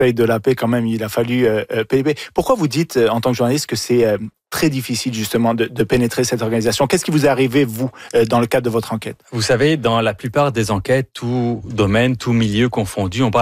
Conseil de la paix, quand même, il a fallu payer. Pourquoi vous dites, en tant que journaliste, que c'est très difficile, justement, de pénétrer cette organisation? Qu'est-ce qui vous est arrivé, vous, dans le cadre de votre enquête? Vous savez, dans la plupart des enquêtes, tout domaine, tout milieu confondu, on parle